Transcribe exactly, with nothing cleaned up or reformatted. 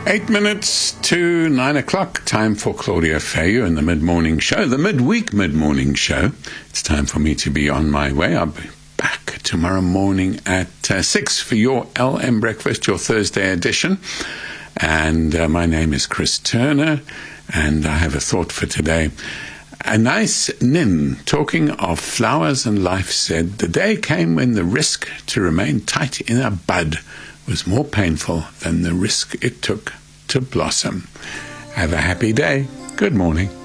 Eight minutes to nine o'clock. Time for Claudia Fayu and the mid-morning show, the midweek mid-morning show. It's time for me to be on my way. I'll be back tomorrow morning at uh, six for your L M Breakfast, your Thursday edition. And uh, my name is Chris Turner, and I have a thought for today. A nice nin, talking of flowers and life, said, "The day came when the risk to remain tight in a bud was more painful than the risk it took to blossom." Have a happy day. Good morning.